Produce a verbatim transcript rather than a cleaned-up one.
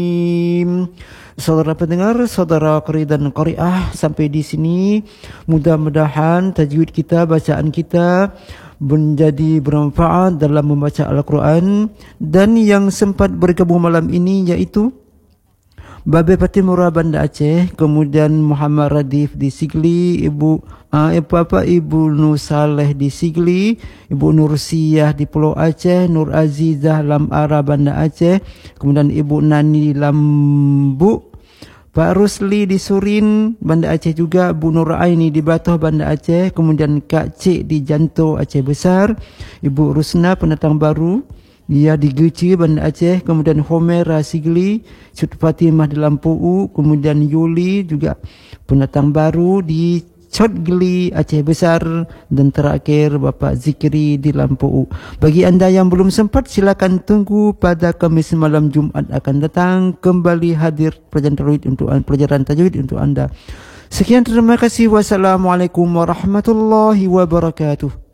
Saudara pendengar, saudara qari dan qari'ah, sampai di sini mudah-mudahan tajwid kita, bacaan kita menjadi bermanfaat dalam membaca Al-Quran. Dan yang sempat bergabung malam ini iaitu Babe Patimura Banda Aceh, kemudian Muhammad Radif di Sigli, Ibu uh, Apa Ibu Nur Saleh di Sigli, Ibu Nur Siyah di Pulau Aceh, Nur Azizah Lam Ara Banda Aceh, kemudian Ibu Nani Lambu, Pak Rusli di Surin Banda Aceh juga, Bu Nur Aini di Batoh Banda Aceh, kemudian Kak Cik di Janto Aceh Besar, Ibu Rusna pendatang baru ia di Geci Banda Aceh, kemudian Homera Sigli, Sut Fatimah di Lampu, kemudian Yuli juga pendatang baru di Cotgeli Aceh Besar, dan terakhir Bapak Zikri di Lampu. Bagi anda yang belum sempat, silakan tunggu pada Khamis malam Jumaat akan datang kembali hadir pelajaran tajwid untuk pelajaran tajwid untuk anda. Sekian, terima kasih. Wassalamualaikum warahmatullahi wabarakatuh.